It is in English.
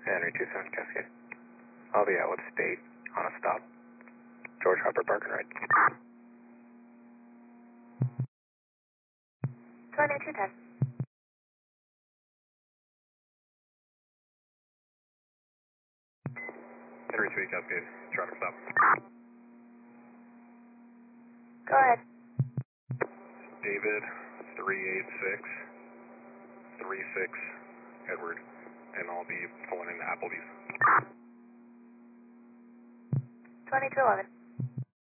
Henry Tucson Cascade. I'll be out with State on a stop. George Hopper, park and ride. 2210. Henry 3 Cascade, traffic stop. Go ahead. David 38636 Edward, and I'll be pulling into Applebee's. 2211.